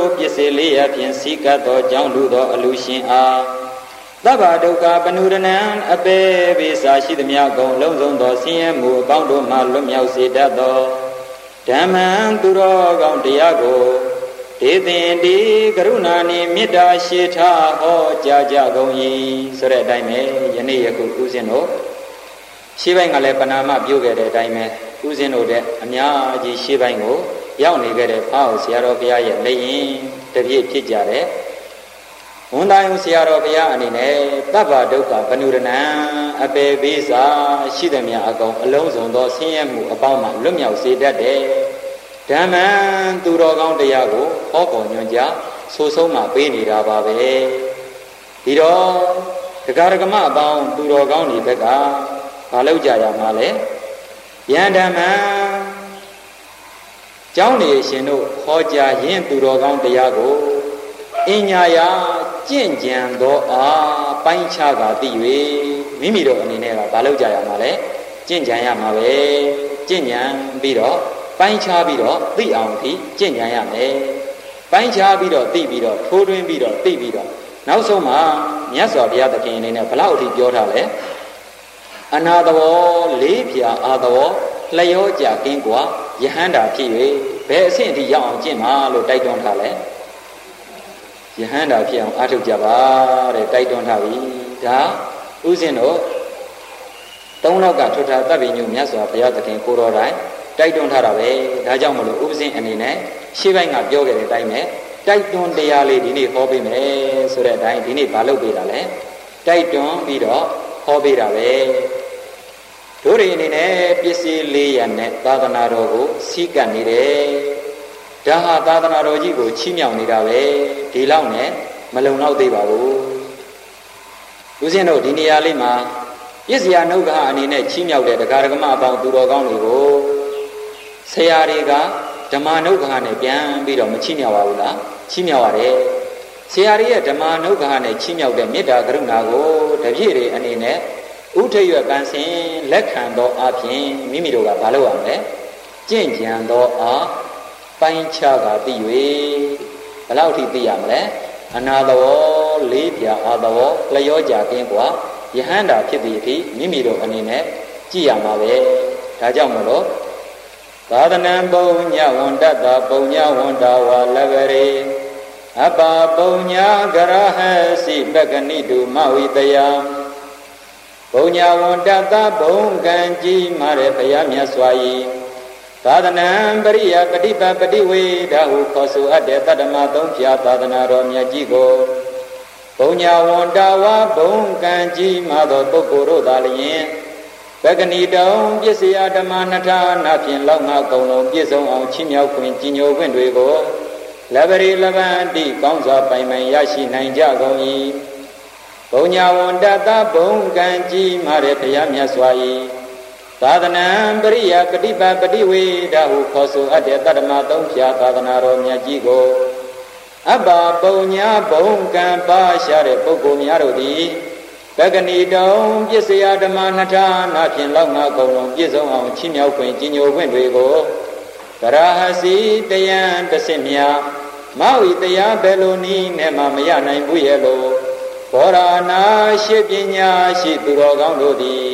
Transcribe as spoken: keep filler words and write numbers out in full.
ပစ္စည်းလေးရဖြင့်စီကတ်သောကြောင့်လူသောအလူရှင်အားသဗ္ဗဒုက္ခပနုရဏံအပေပိစာရှိသမျှကုန်လုံးစုံသောဆင်းရဲမှုအပေါင်းတို့မှလွတ်မြောက်စေတတ်သောဓမ္မံသူတော်ကောင်းတရားကိုဒေသင်တိကရုဏာနှင့်မေတ္တာရှိထားဟောကြားကြကုန်၏ဆိုတဲ့အတိုင်းပဲယနေ့ယခုဥစဉ်တို့ရှေးပိုင်းကလည်းပဏာမပြုခဲ့တဲ့အတိုင်းပဲဥစဉ်တို့တဲ့အများကြီးရှေးပိုင်းကိုရောက်နေခဲ့တဲ့ဖားဆရာတော်ဘုရားရဲ့လက်ရင်တပြည့်ဖြစ်ကြတဲ့ဝန်သားယုံဆရာတော်ဘုရားအနေနဲ့သဗ္ဗဒုက္ခပနုရဏံအပေပိစာရှိသမျှအကုန်အလုံးစုံသောဆင်းရဲမှုအပေါင်းမှလွတ်မြောက်စေတတ်တဲ့ဓမ္မံသူတော်ကောင်းတရားကိုဟောပေါ်ညွှန်ကြားဆိုဆုံးမှပေးနေတာပါပဲဒီတော့တရားဓမ္မအပေါင်းသူတော်ကောင်းတွေဘက်ကမလုပ်ကြရမှာလဲယန္ဓမ္မံကျောင်းနေရှင်တို့ဟောကြားရင်းသူတော်ကောင်းတရားကိုအညာယာကျင့်ကြံသောအားပိုင်းခြားကသိ၍မိမိတို့အနေနဲ့ကမလုပ်ကြရမှာလဲကျင့်ကြံရမှာပဲကျင့်ကြံပြီးတော့ပိုင်းခြားပြီးတော့သိအောင်ဒီကျင့်ကြံရမယ်ပိုင်းခြားပြီးတော့သိပြီးတော့ထိုးထွင်းပြီးတော့သိပြီးတော့နောက်ဆုံးမှာမြတ်စွာဘုရားသခင်အနေနဲ့ဘလောက်အထိပြောထားလဲအနာတဘောလေးဖြာအာတဘောလျောကြကင်းกว่าယဟန္တာဖြစ်၍ဘယ်အဆင့်အထိရောက်အောင်ကျင့်မှာလို့တိုက်တွန်းထားလဲယဟန္တာဖြစ်အောင်အားထုတ်ကြပါတဲ့တိုက်တွန်းထားပြီဒါဥစဉ်တို့သုံးလောက်ကထွတ်ထားတပ်ပင်ညုမြတ်စွာဘုရားသခင်ကိုတော်တိုင်တိုက်တွန်းထားတာပဲဒါကြောင့်မလို့ဥပဇင်းအနေနဲ့ရှေ့ပိုင်းကပြောခဲ့တဲ့အတိုင်းပဲတိုက်တွန်းတရားလေးဒီနေ့ဟောပေးမယ်ဆိုတဲ့အတိုင်းဒီနေ့မလုပ်ပေးတာလဲတိုက်တွန်းပြီးတော့ဟောပေးတာပဲတို့တွေအနေနဲ့ပစ္စည်းလေးရနဲ့သာသနာတော်ကိုစီးကပ်နေတယ်ဒါဟာသာသနာတော်ကြီးကိုချီးမြှောက်နေတာပဲဒီလောက်နဲ့မလုံလောက်သေးပါဘူးဦးဇင်းတို့ဒီနေရာလေးမှာပစ္စယနုဂ္ဂအနေနဲ့ချီးမြှောက်တဲ့တရားဓမ္မအပေါင်းသူတော်ကောင်းတွေကိုဆရာတွေကဓမ္မနုဂ္ဂနဲ့ပြန်ပြီးတော့မချီးမြှောက်ပါဘူးလားချီးမြှောက်ရတယ်ဆရာတွေရဲ့ဓမ္မနုဂ္ဂနဲ့ချီးမြှောက်တဲ့မေတ္တာကရုဏာကိုတပြည့်တွေအနေနဲ့ဥထရွယ်ပန်းစင်လက်ခံသောအပြင်မိမိတို့ကဘာလုပ်ရမလဲကျင့်ကြံသောအားပိုင်းခြားကသိ၍ဘယ်လောက်ထိသိရမလဲအနာသဝလေးပြအာသဝလျောကြကင်းกว่าယဟန္တာဖြစ်သည်အထိမိမိတို့အနေနဲ့ကြည့်ရမှာပဲဒါကြောင့်မလို့သာသနံပုံညဝန္တတပုံညဝန္တာဝါလဗရေအပပုံညဂရဟစီပကနိတုမဝိတယပုံညဝန္တတဘုံကံကြီးမာတဲ့ဘုရားမြတ်စွာ၏သာသနံပရိယပฏิပပฏิဝေဒဟုခေါ်ဆိုအပ်တဲ့တတ္တမသုံးဖြာသာသနာတော်မြတ်ကြီးကိုဘုံညာဝန္တာဝဘုံကံကြီးမာသောပုဂ္ဂိုလ်တို့သာလျင်ပကဏီတုံပစ္စယဓမ္မနထာနာဖြင့်လောက်ငါကုံလုံးပြည့်စုံအောင်ချီးမြှောက်ခွင့်ကြီးညိုခွင့်တွေကိုလဗရီလဗန္တိကောင်းစွာပိုင်ပိုင်ရရှိနိုင်ကြကုန်၏ဘုံညာဝန္တတဘုံကံကြီးမာတဲ့ဘုရားမြတ်စွာ၏သာသနံပရိယပฏิပပฏิဝေဒဟုခေါ်ဆိုအပ်တဲ့တတ္တမသုံးဖြာသာသနာတော်မြတ်ကြီးကိုအပ္ပပုံညာဘုံကံပါရှာတဲ့ပုဂ္ဂိုလ်များတို့သည်ပကဏီတုံပစ္စယဓမ္မနထာနာဖြင့်လောက်ငါကုံလုံးပြည့်စုံအောင်ချီးမြှောက်ခွင့်ကြီးညိုခွင့်တွေကိုကရဟစီတယံတဆင့်မြမဝိတရားဘယ်လိုနည်းနဲ့မှမရနိုင်ဘူးရဲ့လို့ဘောရာနာရှိပညာရှိသူတော်ကောင်းတို့သည်